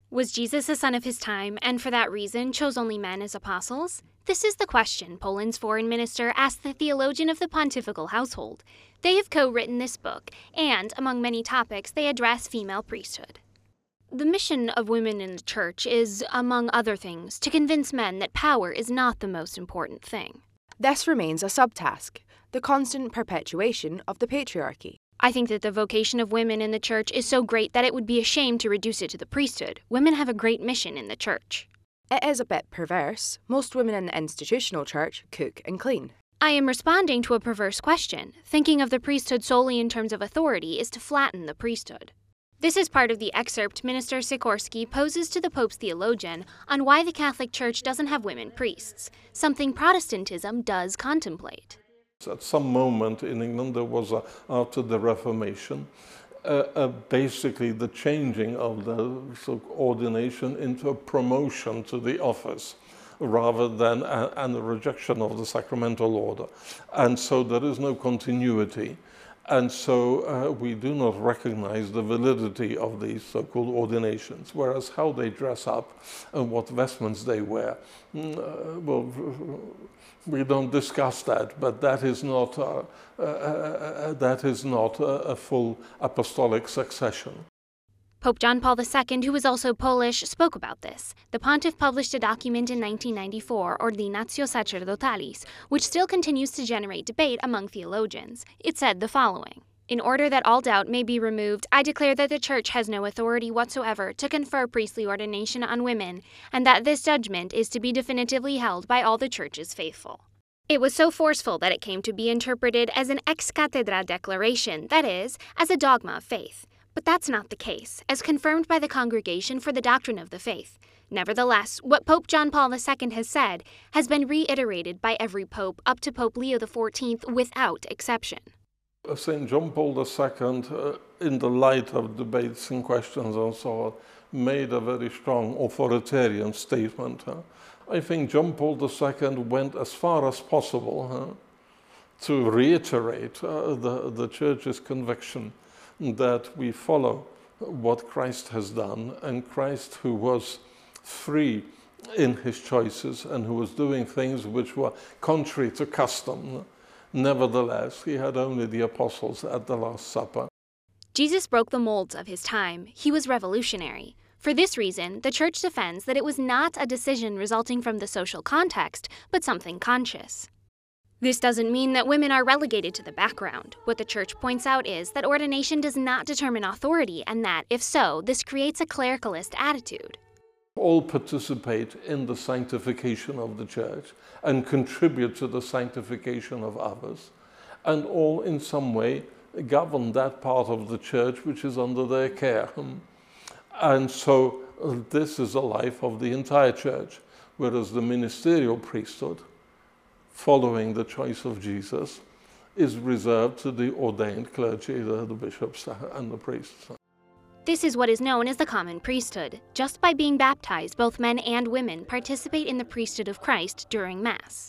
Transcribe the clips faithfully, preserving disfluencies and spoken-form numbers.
Was Jesus a son of his time, and for that reason chose only men as apostles? This is the question Poland's foreign minister asked the theologian of the pontifical household. They have co-written this book, and, among many topics, they address female priesthood. The mission of women in the church is, among other things, to convince men that power is not the most important thing. This remains a subtask, the constant perpetuation of the patriarchy. I think that the vocation of women in the church is so great that it would be a shame to reduce it to the priesthood. Women have a great mission in the church. It is a bit perverse. Most women in the institutional church cook and clean. I am responding to a perverse question. Thinking of the priesthood solely in terms of authority is to flatten the priesthood. This is part of the excerpt Minister Sikorski poses to the Pope's theologian on why the Catholic Church doesn't have women priests, something Protestantism does contemplate. At some moment in England, there was, a, after the Reformation, uh, uh, basically the changing of the so ordination into a promotion to the office, rather than a, and a rejection of the sacramental order. And so there is no continuity. And so uh, we do not recognize the validity of these so-called ordinations, whereas how they dress up and what vestments they wear, mm, uh, well, we don't discuss that, but that is not, uh, uh, uh, that is not a, a full apostolic succession. Pope John Paul the Second, who was also Polish, spoke about this. The pontiff published a document in nineteen ninety-four, Ordinatio Sacerdotalis, which still continues to generate debate among theologians. It said the following: "In order that all doubt may be removed, I declare that the Church has no authority whatsoever to confer priestly ordination on women, and that this judgment is to be definitively held by all the Church's faithful." It was so forceful that it came to be interpreted as an ex cathedra declaration, that is, as a dogma of faith. But that's not the case, as confirmed by the Congregation for the Doctrine of the Faith. Nevertheless, what Pope John Paul the Second has said has been reiterated by every pope up to Pope Leo the Fourteenth without exception. Saint John Paul the Second, uh, in the light of debates and questions and so on, made a very strong authoritarian statement. Huh? I think John Paul the Second went as far as possible huh, to reiterate uh, the, the Church's conviction that we follow what Christ has done, and Christ, who was free in his choices and who was doing things which were contrary to custom, nevertheless, he had only the apostles at the Last Supper. Jesus broke the molds of his time. He was revolutionary. For this reason, the Church defends that it was not a decision resulting from the social context, but something conscious. This doesn't mean that women are relegated to the background. What the Church points out is that ordination does not determine authority, and that, if so, this creates a clericalist attitude. All participate in the sanctification of the Church and contribute to the sanctification of others, and all in some way govern that part of the Church which is under their care. And so uh, this is a life of the entire Church, whereas the ministerial priesthood, following the choice of Jesus, is reserved to the ordained clergy, the, the bishops and the priests. This is what is known as the common priesthood. Just by being baptized, both men and women participate in the priesthood of Christ during Mass.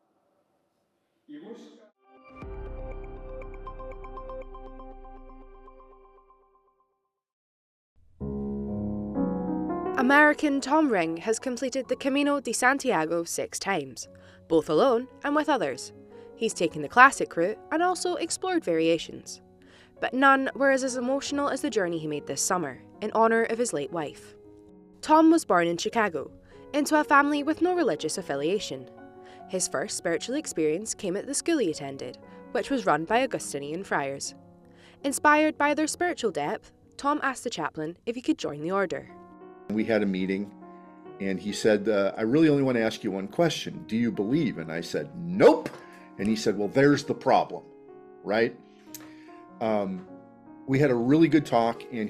American Tom Ring has completed the Camino de Santiago six times, both alone and with others. He's taken the classic route and also explored variations. But none were as, as emotional as the journey he made this summer, in honour of his late wife. Tom was born in Chicago, into a family with no religious affiliation. His first spiritual experience came at the school he attended, which was run by Augustinian friars. Inspired by their spiritual depth, Tom asked the chaplain if he could join the order. We had a meeting, and he said, uh, I really only want to ask you one question. Do you believe? And I said, nope. And he said, well, there's the problem, right? Um, we had a really good talk, and